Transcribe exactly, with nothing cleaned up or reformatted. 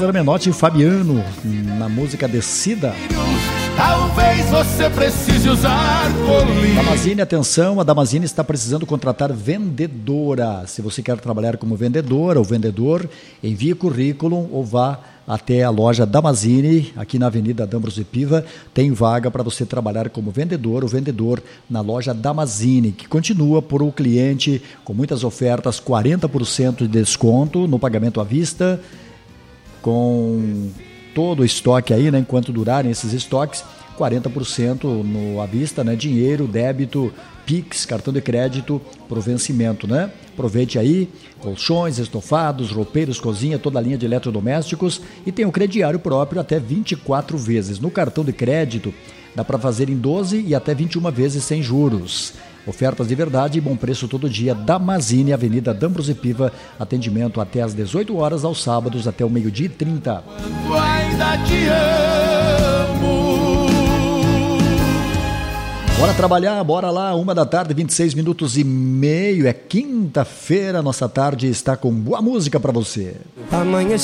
César Menotti e Fabiano, na música Descida. Talvez você precise usar colírio. Damazine, atenção, a Damazine está precisando contratar vendedora. Se você quer trabalhar como vendedora ou vendedor, envie currículo ou vá até a loja Damazine, aqui na Avenida D'Ambrosio Piva. Tem vaga para você trabalhar como vendedor ou vendedor na loja Damazine, que continua por o cliente com muitas ofertas, quarenta por cento de desconto no pagamento à vista, com todo o estoque aí, né, enquanto durarem esses estoques, quarenta por cento no à vista, né, dinheiro, débito, Pix, cartão de crédito pro vencimento, né? Aproveite aí, colchões, estofados, roupeiros, cozinha, toda a linha de eletrodomésticos e tem o crediário próprio até vinte e quatro vezes. No cartão de crédito dá para fazer em doze e até vinte e uma vezes sem juros. Ofertas de verdade e bom preço todo dia. Damazine, Avenida D'Ambrosio Piva, atendimento até às dezoito horas, aos sábados até o meio-dia e trinta. Quando ainda te amo. Bora trabalhar, bora lá, uma da tarde, vinte e seis minutos e meio, é quinta-feira, nossa tarde está com boa música para você. Amanhã